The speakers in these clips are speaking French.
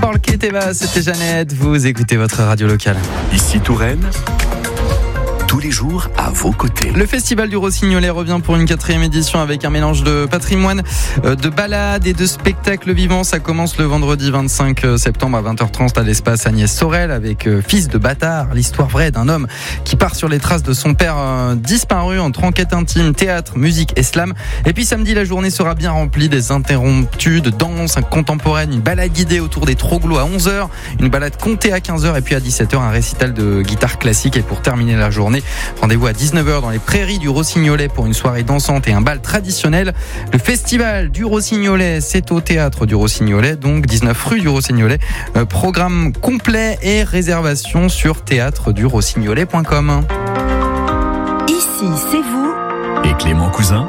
Porque te vas, c'était Jeannette. Vous écoutez votre radio locale. Ici Touraine, tous les jours à vos côtés. Le festival du Rossignolet revient pour une 4e édition avec un mélange de patrimoine, de balades et de spectacles vivants. Ça commence le vendredi 25 septembre à 20h30 à l'espace Agnès Sorel avec Fils de bâtard, l'histoire vraie d'un homme qui part sur les traces de son père disparu entre enquête intime, théâtre, musique et slam. Et puis samedi, la journée sera bien remplie des interrompus de danse contemporaine, une balade guidée autour des Troglos à 11h, une balade comptée à 15h et puis à 17h un récital de guitare classique. Et pour terminer la journée, rendez-vous à 19h dans les prairies du Rossignolet pour une soirée dansante et un bal traditionnel. Le festival du Rossignolet, c'est au théâtre du Rossignolet, donc 19 rue du Rossignolet. Programme complet et réservation sur théâtredurossignolet.com. Ici, c'est vous Et Clément Cousin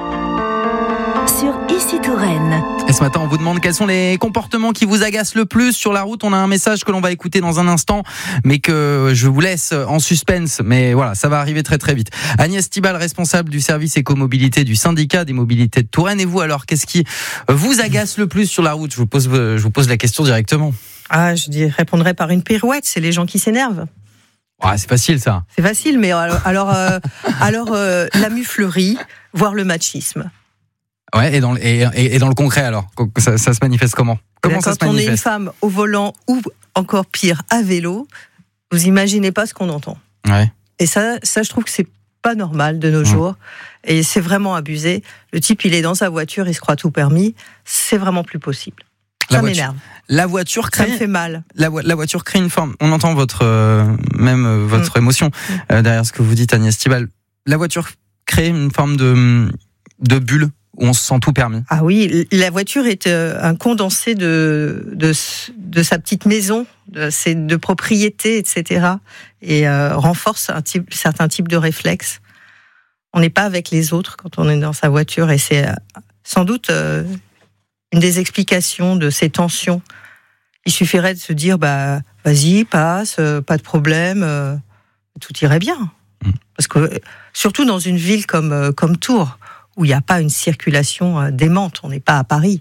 sur Ici Touraine. Et ce matin, on vous demande quels sont les comportements qui vous agacent le plus sur la route. On a un message que l'on va écouter dans un instant, mais que je vous laisse en suspense. Mais voilà, ça va arriver très très vite. Agnès Thibal, responsable du service écomobilité du syndicat des mobilités de Touraine. Et vous alors, qu'est-ce qui vous agace le plus sur la route ? Je vous pose la question directement. Je répondrais par une pirouette, c'est les gens qui s'énervent. C'est facile ça. C'est facile, mais alors la muflerie, voire le machisme. Ouais, et dans le concret alors, ça se manifeste comment ? Comment ça se manifeste ? Quand on est une femme au volant ou encore pire à vélo, vous imaginez pas ce qu'on entend. Ouais. Et ça je trouve que c'est pas normal de nos jours. Et c'est vraiment abusé. Le type, il est dans sa voiture, il se croit tout permis. C'est vraiment plus possible. Ça m'énerve. La voiture crée. Ça me fait mal. La voiture crée une forme. On entend votre émotion derrière ce que vous dites, Agnès Thibal. La voiture crée une forme de bulle où on se sent tout permis. Ah oui, la voiture est un condensé de sa petite maison, de propriété, etc. Et renforce certains types de réflexes. On n'est pas avec les autres quand on est dans sa voiture, et c'est sans doute une des explications de ces tensions. Il suffirait de se dire, vas-y, passe, pas de problème, tout irait bien. Parce que surtout dans une ville comme Tours, où il n'y a pas une circulation démente, on n'est pas à Paris.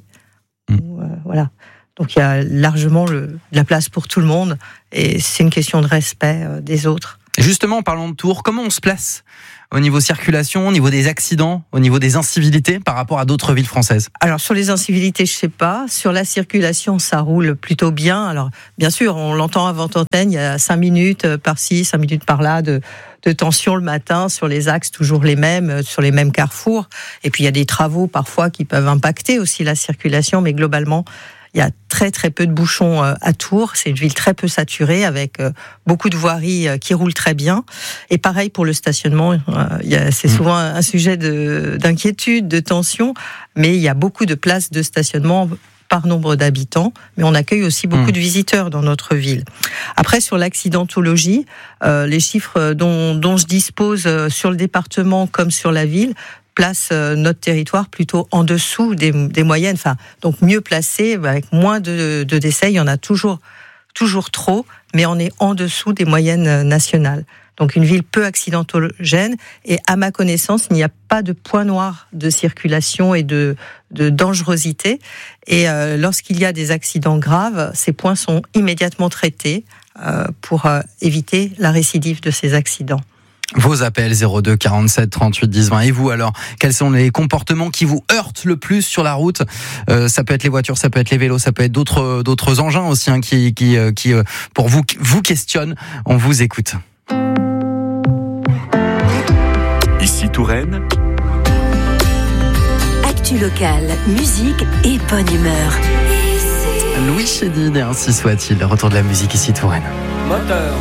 Voilà. Donc il y a largement de la place pour tout le monde, et c'est une question de respect des autres. Justement, en parlant de Tours, comment on se place au niveau circulation, au niveau des accidents, au niveau des incivilités par rapport à d'autres villes françaises ? Alors sur les incivilités, je sais pas. Sur la circulation, ça roule plutôt bien. Alors bien sûr, on l'entend avant antenne, il y a 5 minutes par-ci, 5 minutes par-là de tension le matin sur les axes toujours les mêmes, sur les mêmes carrefours. Et puis il y a des travaux parfois qui peuvent impacter aussi la circulation, mais globalement, il y a très très peu de bouchons à Tours. C'est une ville très peu saturée avec beaucoup de voiries qui roulent très bien. Et pareil pour le stationnement, c'est souvent un sujet d'inquiétude, de tension, mais il y a beaucoup de places de stationnement par nombre d'habitants, mais on accueille aussi beaucoup de visiteurs dans notre ville. Après, sur l'accidentologie, les chiffres dont je dispose sur le département comme sur la ville place notre territoire plutôt en dessous des moyennes, donc mieux placé, avec moins de décès. Il y en a toujours trop, mais on est en dessous des moyennes nationales. Donc une ville peu accidentogène, et à ma connaissance, il n'y a pas de point noir de circulation et de dangerosité. Et lorsqu'il y a des accidents graves, ces points sont immédiatement traités pour éviter la récidive de ces accidents. Vos appels 02 47 38 10 20. Et vous alors, quels sont les comportements qui vous heurtent le plus sur la route ? Ça peut être les voitures, ça peut être les vélos, ça peut être d'autres engins aussi qui pour vous questionnent. On vous écoute. Ici Touraine. Actu locale, musique et bonne humeur. Louis Chédid, et ainsi soit-il. Retour de la musique ici Touraine. Moteur.